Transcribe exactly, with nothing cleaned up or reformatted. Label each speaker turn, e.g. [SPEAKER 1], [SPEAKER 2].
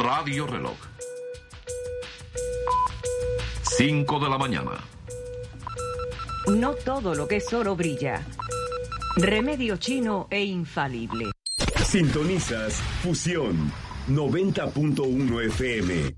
[SPEAKER 1] Radio Reloj. cinco de la mañana.
[SPEAKER 2] No todo lo que es oro brilla. Remedio chino e infalible.
[SPEAKER 3] Sintonizas Fusión noventa punto uno F M.